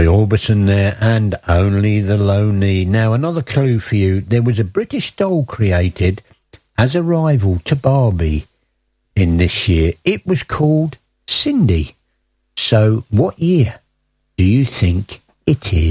Roy Orbison there, and Only the Lonely. Now, another clue for you. There was a British doll created as a rival to Barbie in this year. It was called Cindy. So, what year do you think it is?